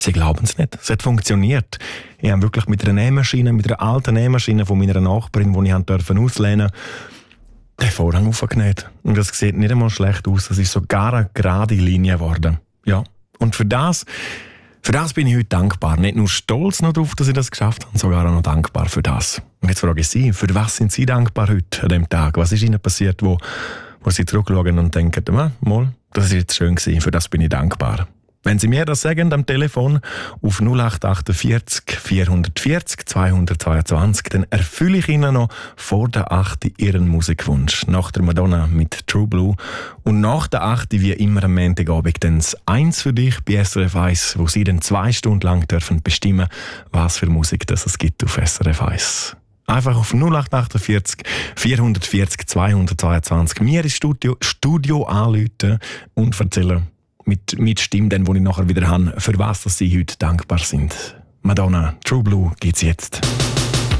Sie glauben es nicht. Es hat funktioniert. Ich habe wirklich mit einer Nähmaschine, mit einer alten Nähmaschine von meiner Nachbarin, die ich auslehnen durfte, den Vorhang aufgenäht. Und das sieht nicht einmal schlecht aus. Das ist sogar eine gerade Linie geworden. Ja. Und für das bin ich heute dankbar. Nicht nur stolz noch darauf, dass ich das geschafft habe, sondern sogar auch noch dankbar für das. Und jetzt frage ich Sie, für was sind Sie dankbar heute an diesem Tag? Was ist Ihnen passiert, wo Sie zurückschauen und denken, mal, das ist jetzt schön gewesen, für das bin ich dankbar. Wenn Sie mir das sagen am Telefon auf 0848 440 222, dann erfülle ich Ihnen noch vor der 8. Ihren Musikwunsch. Nach der Madonna mit True Blue und nach der 8. wie immer am Montagabend dann das 1 für dich bei SRF 1, wo Sie dann 2 Stunden lang dürfen bestimmen, was für Musik das es gibt auf SRF 1. Einfach auf 0848 440 222 mir ins Studio anrufen und erzählen, mit Stimme, dann, die ich nachher wieder habe, für was dass Sie heute dankbar sind. Madonna, True Blue gibt's jetzt.